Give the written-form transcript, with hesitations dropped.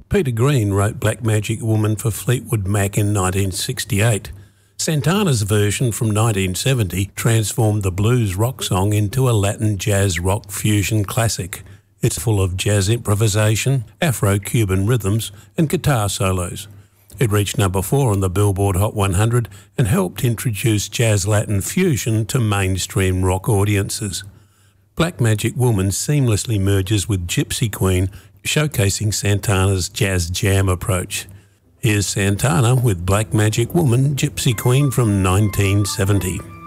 Peter Green wrote Black Magic Woman for Fleetwood Mac in 1968. Santana's version from 1970 transformed the blues rock song into a Latin jazz rock fusion classic. It's full of jazz improvisation, Afro-Cuban rhythms and guitar solos. It reached number 4 on the Billboard Hot 100 and helped introduce jazz-Latin fusion to mainstream rock audiences. Black Magic Woman seamlessly merges with Gypsy Queen, showcasing Santana's jazz jam approach. Here's Santana with Black Magic Woman, Gypsy Queen from 1970.